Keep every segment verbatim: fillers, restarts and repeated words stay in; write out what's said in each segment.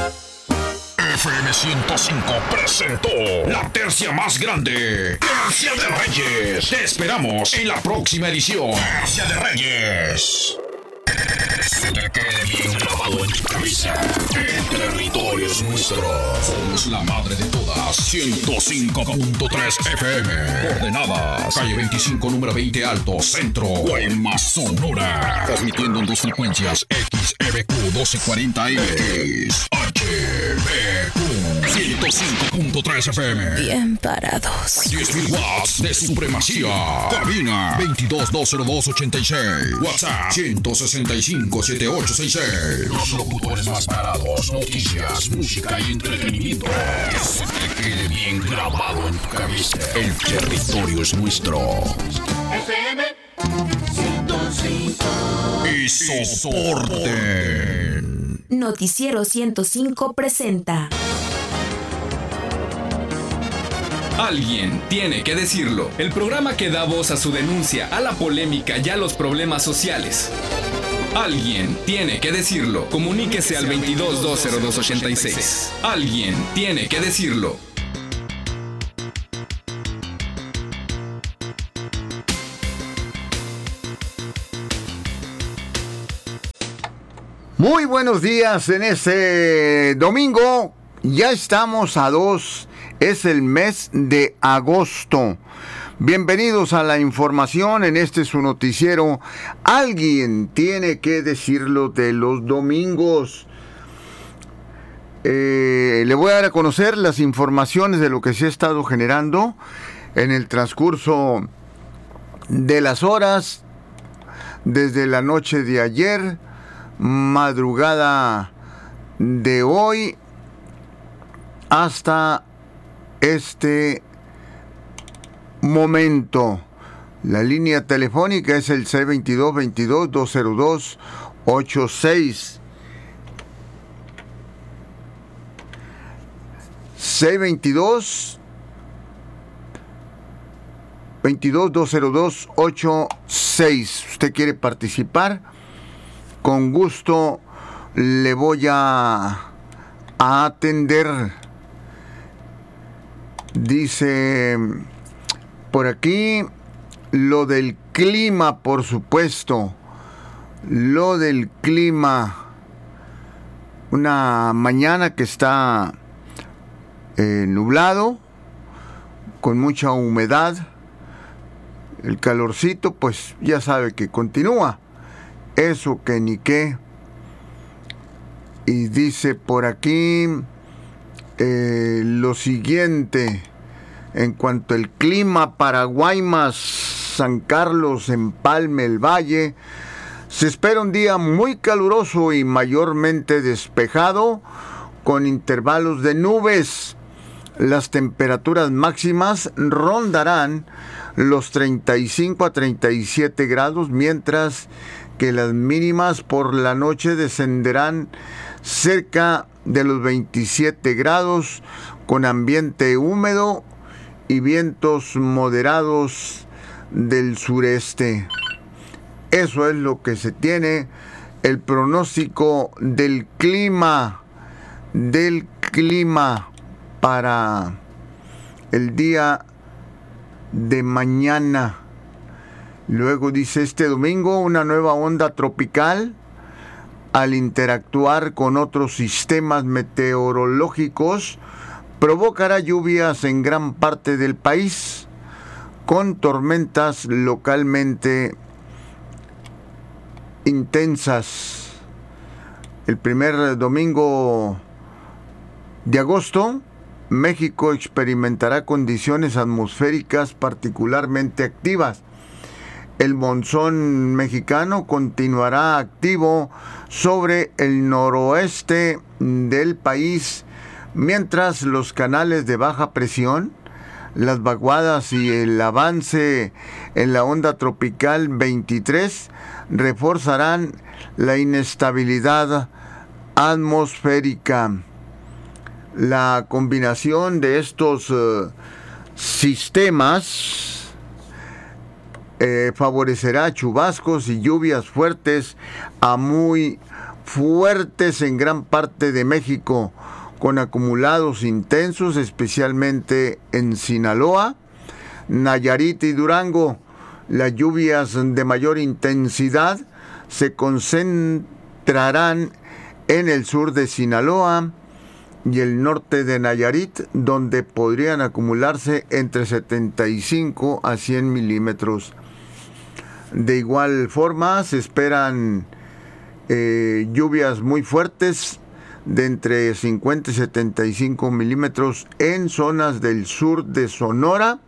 F M ciento cinco presentó la tercia más grande, Tercia de Reyes. Te esperamos en la próxima edición. Tercia de Reyes. Se te quede bien grabado en tu cabeza. El territorio es nuestro. Somos la madre de todas. ciento cinco punto tres F M. Coordenadas: calle veinticinco, número veinte Alto, Centro, Guaymas, Sonora. Transmitiendo en dos frecuencias: X E B Q doce cuarenta M, X H B Q ciento cinco punto tres F M. Bien parados. diez mil watts de supremacía. Cabina veintidós dos cero dos ochenta y seis. WhatsApp ciento sesenta y cinco setenta y ocho sesenta y seis. Los locutores más parados. Noticias, música y entretenimiento. Que se te quede bien grabado en tu cabeza. El territorio es nuestro. F M ciento cinco. Y soporten. Noticiero ciento cinco presenta. Alguien tiene que decirlo. El programa que da voz a su denuncia, a la polémica y a los problemas sociales. Alguien tiene que decirlo. Comuníquese al veintidós dos cero dos ochenta y seis. Alguien tiene que decirlo. Muy buenos días en este domingo. Ya estamos a dos. Es el mes de agosto. Bienvenidos a la información en este su noticiero. Alguien tiene que decirlo de los domingos. Eh, le voy a dar a conocer las informaciones de lo que se ha estado generando en el transcurso de las horas, desde la noche de ayer, madrugada de hoy, hasta este momento. La línea telefónica es el C veintidós veintidós dos cero dos ochenta y seis. C veintidós veintidós dos cero dos ochenta y seis. ¿Usted quiere participar? Con gusto le voy a, a atender. Dice por aquí lo del clima, por supuesto. Lo del clima. Una mañana que está eh, nublado, con mucha humedad. El calorcito, pues ya sabe que continúa. Eso que ni qué. Y dice por aquí eh, lo siguiente. En cuanto al clima para Guaymas, San Carlos, Empalme, el Valle, se espera un día muy caluroso y mayormente despejado, con intervalos de nubes. Las temperaturas máximas rondarán los treinta y cinco a treinta y siete grados, mientras que las mínimas por la noche descenderán cerca de los veintisiete grados, con ambiente húmedo y vientos moderados del sureste. Eso es lo que se tiene, el pronóstico del clima, del clima para el día de mañana. Luego dice este domingo una nueva onda tropical, al interactuar con otros sistemas meteorológicos, provocará lluvias en gran parte del país, con tormentas localmente intensas. El primer domingo de agosto, México experimentará condiciones atmosféricas particularmente activas. El monzón mexicano continuará activo sobre el noroeste del país, mientras los canales de baja presión, las vaguadas y el avance en la onda tropical veintitrés reforzarán la inestabilidad atmosférica. La combinación de estos uh, sistemas eh, favorecerá chubascos y lluvias fuertes a muy fuertes en gran parte de México, con acumulados intensos, especialmente en Sinaloa, Nayarit y Durango. Las lluvias de mayor intensidad se concentrarán en el sur de Sinaloa y el norte de Nayarit, donde podrían acumularse entre setenta y cinco a cien milímetros. De igual forma, se esperan eh, lluvias muy fuertes de entre cincuenta y setenta y cinco milímetros en zonas del sur de Sonora,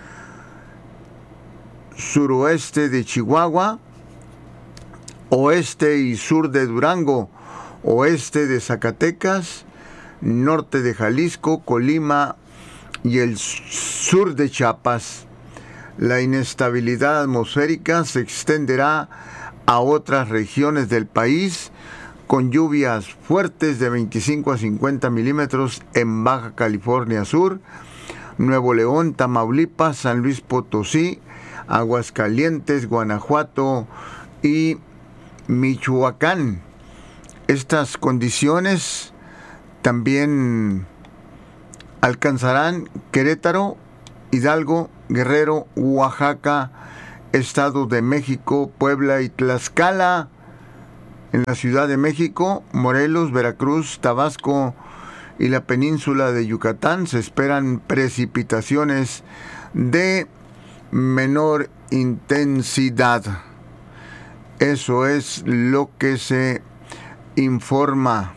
suroeste de Chihuahua, oeste y sur de Durango, oeste de Zacatecas, norte de Jalisco, Colima y el sur de Chiapas. La inestabilidad atmosférica se extenderá a otras regiones del país, con lluvias fuertes de veinticinco a cincuenta milímetros en Baja California Sur, Nuevo León, Tamaulipas, San Luis Potosí, Aguascalientes, Guanajuato y Michoacán. Estas condiciones también alcanzarán Querétaro, Hidalgo, Guerrero, Oaxaca, Estado de México, Puebla y Tlaxcala. En la Ciudad de México, Morelos, Veracruz, Tabasco y la península de Yucatán se esperan precipitaciones de menor intensidad. Eso es lo que se informa.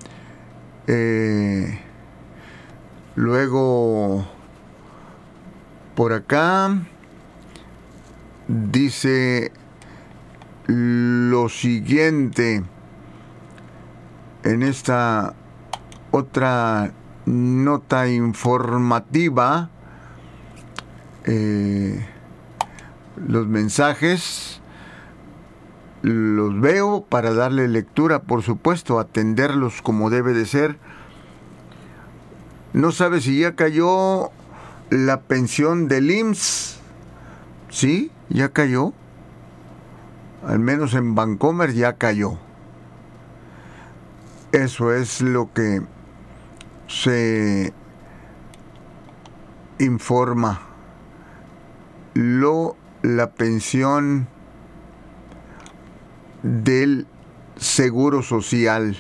Eh, luego, por acá, dice lo siguiente en esta otra nota informativa. Eh, los mensajes los veo para darle lectura, por supuesto, atenderlos como debe de ser. No sabe si ya cayó la pensión del I M S S. Sí, ya cayó. Al menos en Vancomer ya cayó. Eso es lo que se informa. Lo, la pensión del Seguro Social.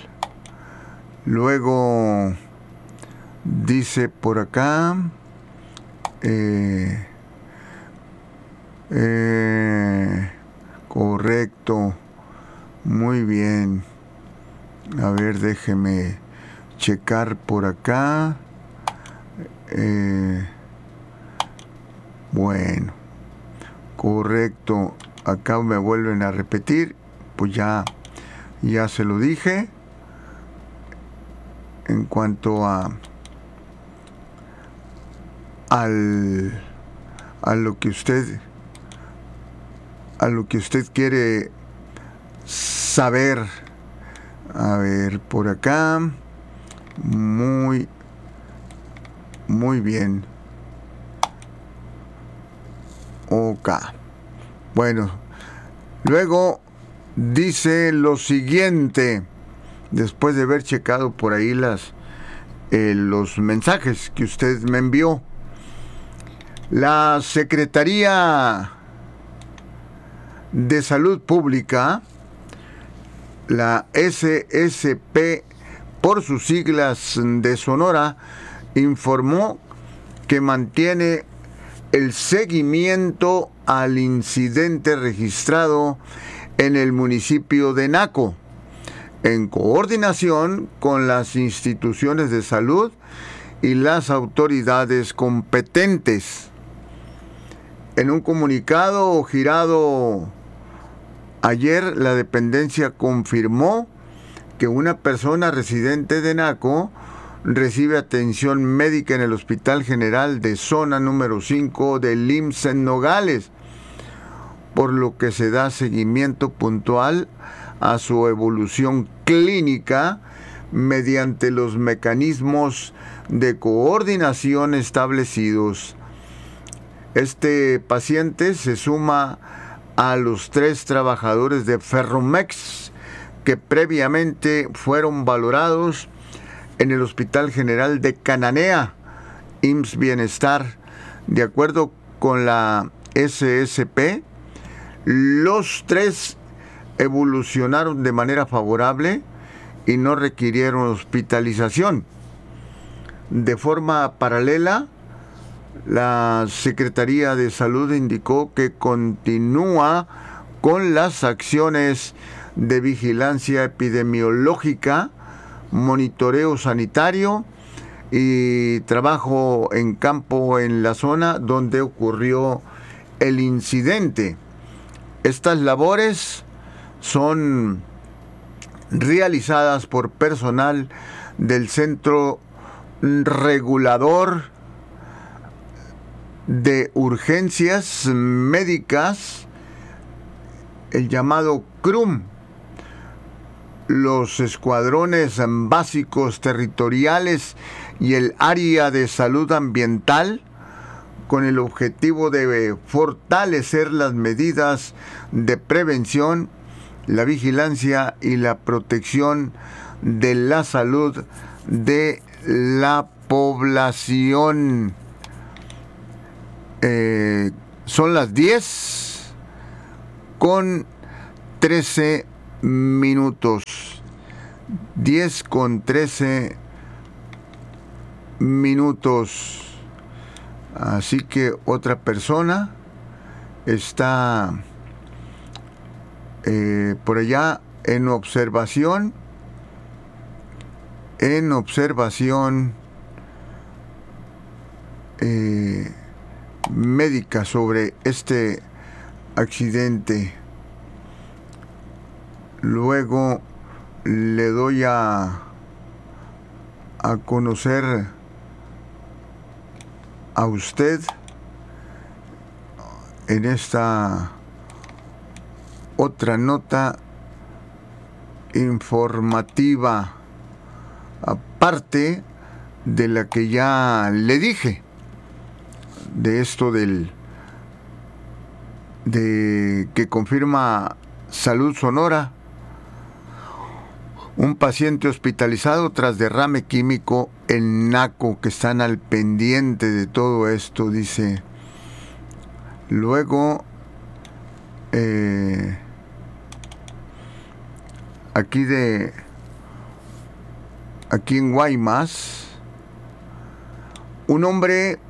Luego dice por acá, eh, eh, correcto, muy bien. A ver, déjeme checar por acá. Eh, bueno, correcto. Acá me vuelven a repetir. Pues ya, ya se lo dije. En cuanto a al a lo que usted a lo que usted quiere saber. A ver, por acá. Muy muy bien. Ok. Bueno, luego dice lo siguiente, después de haber checado por ahí las eh, los mensajes que usted me envió. La Secretaría de Salud Pública, la S S P por sus siglas de Sonora, informó que mantiene el seguimiento al incidente registrado en el municipio de Naco, en coordinación con las instituciones de salud y las autoridades competentes. En un comunicado girado ayer, la dependencia confirmó que una persona residente de Naco recibe atención médica en el Hospital General de Zona número cinco del I M S S en Nogales, por lo que se da seguimiento puntual a su evolución clínica mediante los mecanismos de coordinación establecidos. Este paciente se suma a los tres trabajadores de Ferromex que previamente fueron valorados en el Hospital General de Cananea, I M S S Bienestar. De acuerdo con la S S P, los tres evolucionaron de manera favorable y no requirieron hospitalización. De forma paralela, la Secretaría de Salud indicó que continúa con las acciones de vigilancia epidemiológica, monitoreo sanitario y trabajo en campo en la zona donde ocurrió el incidente. Estas labores son realizadas por personal del Centro Regulador de Urgencias Médicas, el llamado C R U M, los escuadrones básicos territoriales y el área de salud ambiental, con el objetivo de fortalecer las medidas de prevención, la vigilancia y la protección de la salud de la población. Eh, son las diez con trece minutos. diez con trece minutos. Así que otra persona está eh, por allá en observación, en observación eh, médica sobre este accidente. Luego le doy a, a conocer a usted en esta otra nota informativa, aparte de la que ya le dije, de esto del de que confirma Salud Sonora. Un paciente hospitalizado tras derrame químico en Naco, que están al pendiente de todo esto, dice. Luego, eh, aquí de, aquí en Guaymas, un hombre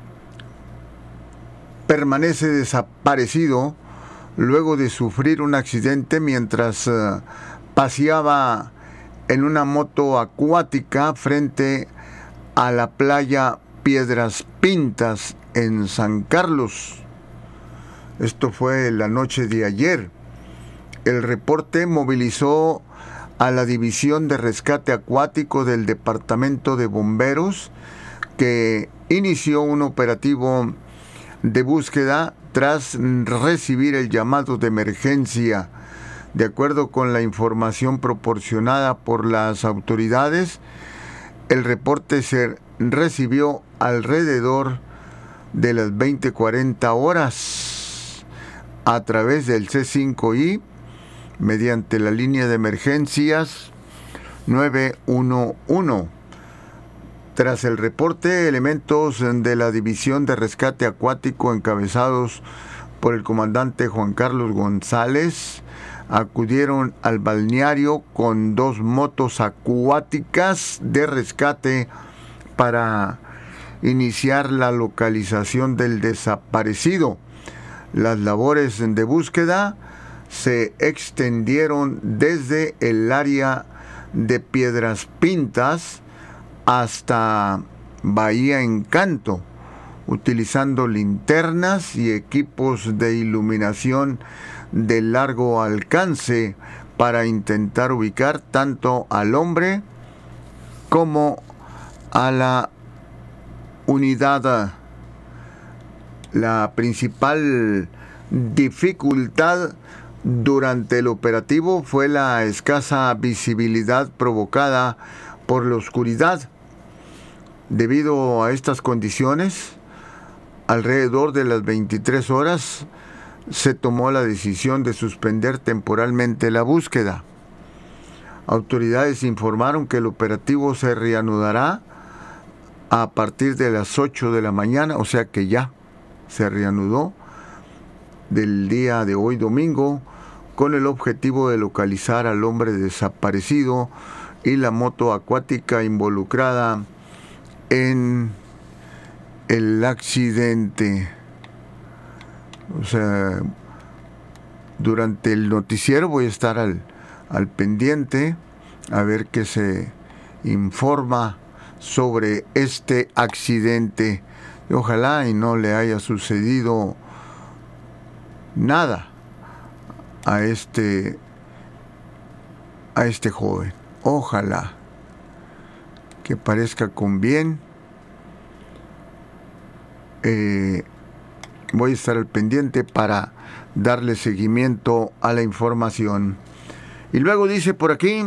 permanece desaparecido luego de sufrir un accidente mientras uh, paseaba en una moto acuática frente a la playa Piedras Pintas en San Carlos. Esto fue la noche de ayer. El reporte movilizó a la División de Rescate Acuático del Departamento de Bomberos, que inició un operativo de búsqueda tras recibir el llamado de emergencia. De acuerdo con la información proporcionada por las autoridades, el reporte se recibió alrededor de las veinte cuarenta horas a través del C cinco I mediante la línea de emergencias nueve uno uno. Tras el reporte, elementos de la División de Rescate Acuático encabezados por el comandante Juan Carlos González acudieron al balneario con dos motos acuáticas de rescate para iniciar la localización del desaparecido. Las labores de búsqueda se extendieron desde el área de Piedras Pintas hasta Bahía Encanto, utilizando linternas y equipos de iluminación de largo alcance para intentar ubicar tanto al hombre como a la unidad. La principal dificultad durante el operativo fue la escasa visibilidad provocada por la oscuridad. Debido a estas condiciones, alrededor de las veintitrés horas se tomó la decisión de suspender temporalmente la búsqueda. Autoridades informaron que el operativo se reanudará a partir de las ocho de la mañana, o sea que ya se reanudó del día de hoy domingo, con el objetivo de localizar al hombre desaparecido y la moto acuática involucrada en el accidente. O sea, durante el noticiero voy a estar al, al pendiente a ver qué se informa sobre este accidente. Y ojalá y no le haya sucedido nada a este a este joven. Ojalá que parezca con bien. Eh, voy a estar al pendiente para darle seguimiento a la información. Y luego dice por aquí: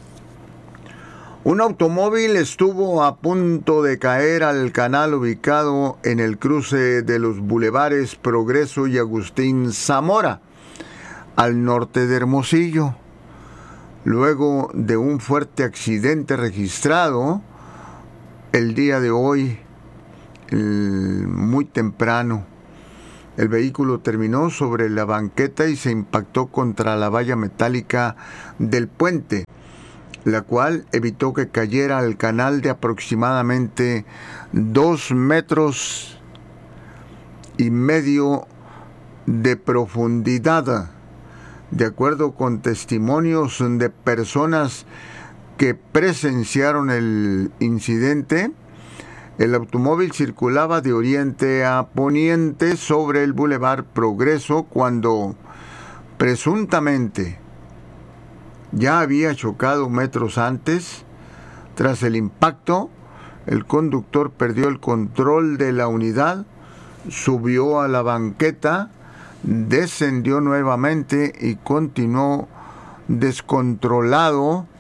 un automóvil estuvo a punto de caer al canal ubicado en el cruce de los bulevares Progreso y Agustín Zamora, al norte de Hermosillo. Luego de un fuerte accidente registrado el día de hoy, el, muy temprano, el vehículo terminó sobre la banqueta y se impactó contra la valla metálica del puente, la cual evitó que cayera al canal de aproximadamente dos metros y medio de profundidad. De acuerdo con testimonios de personas que presenciaron el incidente, el automóvil circulaba de oriente a poniente sobre el Boulevard Progreso cuando presuntamente ya había chocado metros antes. Tras el impacto, el conductor perdió el control de la unidad, subió a la banqueta, descendió nuevamente y continuó descontrolado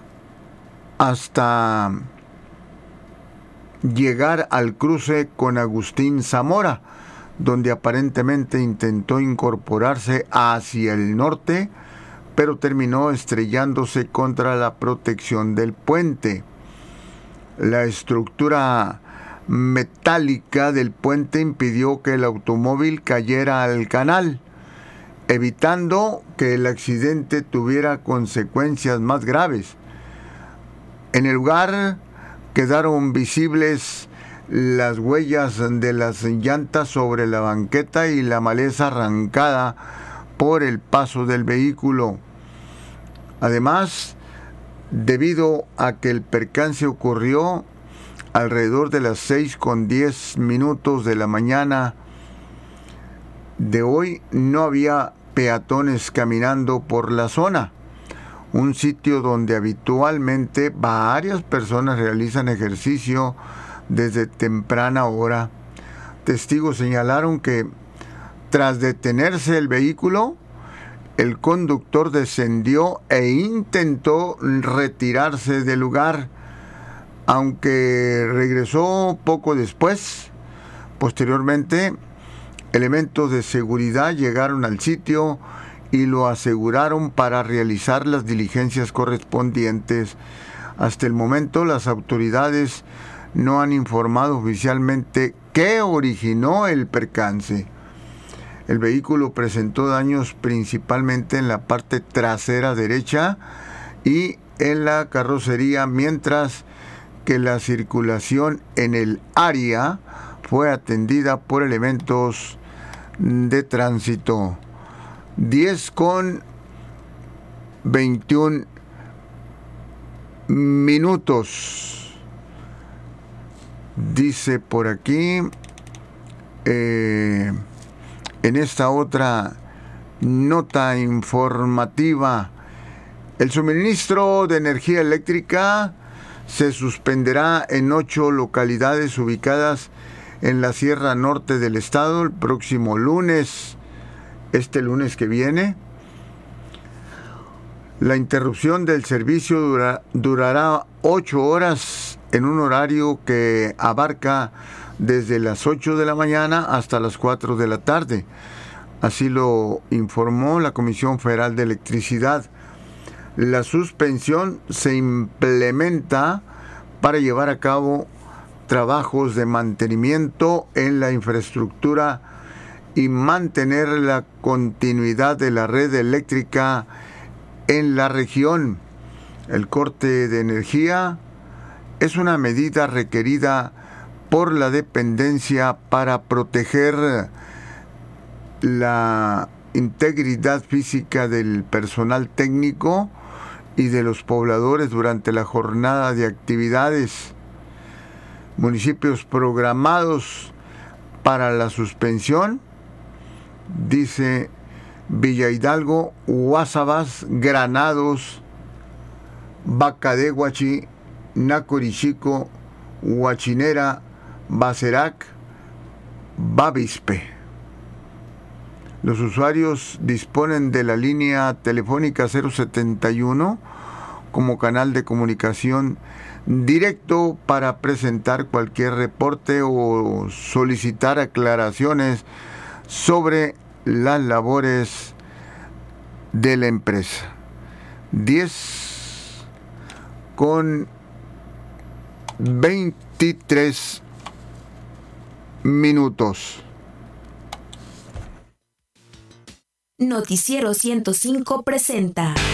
hasta llegar al cruce con Agustín Zamora, donde aparentemente intentó incorporarse hacia el norte, pero terminó estrellándose contra la protección del puente. La estructura metálica del puente impidió que el automóvil cayera al canal, evitando que el accidente tuviera consecuencias más graves. En el lugar quedaron visibles las huellas de las llantas sobre la banqueta y la maleza arrancada por el paso del vehículo. Además, debido a que el percance ocurrió alrededor de las seis con diez minutos de la mañana de hoy, no había peatones caminando por la zona, un sitio donde habitualmente varias personas realizan ejercicio desde temprana hora. Testigos señalaron que tras detenerse el vehículo, el conductor descendió e intentó retirarse del lugar, aunque regresó poco después. Posteriormente, elementos de seguridad llegaron al sitio y lo aseguraron para realizar las diligencias correspondientes. Hasta el momento, las autoridades no han informado oficialmente qué originó el percance. El vehículo presentó daños principalmente en la parte trasera derecha y en la carrocería, mientras que la circulación en el área fue atendida por elementos de tránsito. diez con veintiún minutos. Dice por aquí, eh, en esta otra nota informativa, el suministro de energía eléctrica se suspenderá en ocho localidades ubicadas en la Sierra Norte del estado el próximo lunes, este lunes que viene. La interrupción del servicio dura, durará ocho horas en un horario que abarca desde las ocho de la mañana hasta las cuatro de la tarde. Así lo informó la Comisión Federal de Electricidad. La suspensión se implementa para llevar a cabo trabajos de mantenimiento en la infraestructura y mantener la continuidad de la red eléctrica en la región. El corte de energía es una medida requerida por la dependencia para proteger la integridad física del personal técnico y de los pobladores durante la jornada de actividades. Municipios programados para la suspensión, dice Villa Hidalgo, Guasabas, Granados, Bacadehuachi, Nacorichico, Huachinera, Bacerac, Bavispe. Los usuarios disponen de la línea telefónica cero setenta y uno como canal de comunicación directo para presentar cualquier reporte o solicitar aclaraciones sobre las labores de la empresa. diez con veintitrés minutos. Noticiero ciento cinco presenta